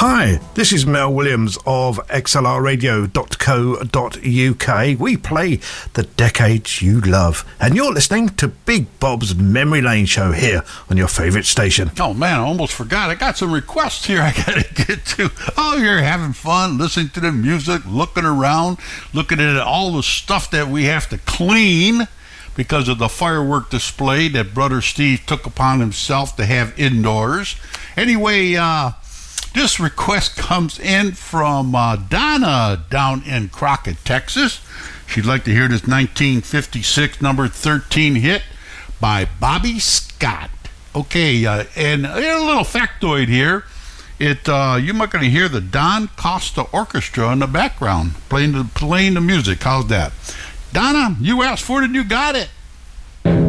Hi, this is Mel Williams of xlrradio.co.uk. We play the decades you love, and you're listening to Big Bob's Memory Lane show here on your favourite station. Oh man, I almost forgot. I got some requests here I gotta get to. Oh, you're having fun listening to the music, looking around, looking at all the stuff that we have to clean because of the firework display that Brother Steve took upon himself to have indoors. Anyway, this request comes in from Donna down in Crockett, Texas. She'd like to hear this 1956 number 13 hit by Bobby Scott. Okay, and a little factoid here. You're not going to hear the Don Costa Orchestra in the background playing the music. How's that? Donna, you asked for it and you got it.